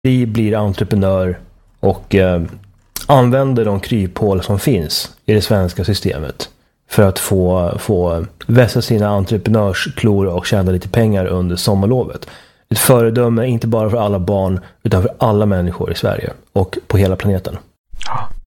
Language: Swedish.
blir entreprenör och använder de kryphål som finns i det svenska systemet för att få vässa sina entreprenörsklor och tjäna lite pengar under sommarlovet. Ett föredöme inte bara för alla barn utan för alla människor i Sverige och på hela planeten. Ja.